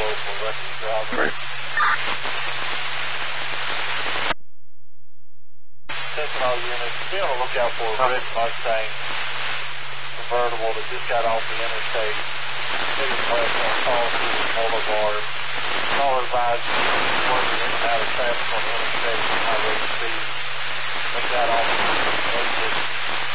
for reckless driving. Attention all units, be on the lookout for a red Mustang convertible that just got off the interstate. City class on Collinsville Boulevard. Caller advised working in and out of traffic on the interstate, highway speed. They got off the exit.